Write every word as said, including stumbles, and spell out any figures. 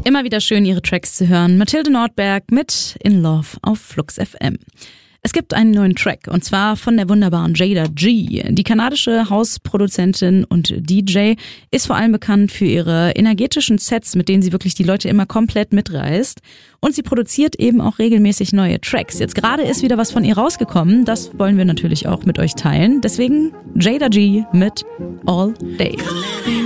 Immer wieder schön, ihre Tracks zu hören. Mathilde Nordberg mit In Love auf Flux F M. Es gibt einen neuen Track und zwar von der wunderbaren Jada G. Die kanadische Hausproduzentin und D J ist vor allem bekannt für ihre energetischen Sets, mit denen sie wirklich die Leute immer komplett mitreißt. Und sie produziert eben auch regelmäßig neue Tracks. Jetzt gerade ist wieder was von ihr rausgekommen. Das wollen wir natürlich auch mit euch teilen. Deswegen Jada G mit All Day.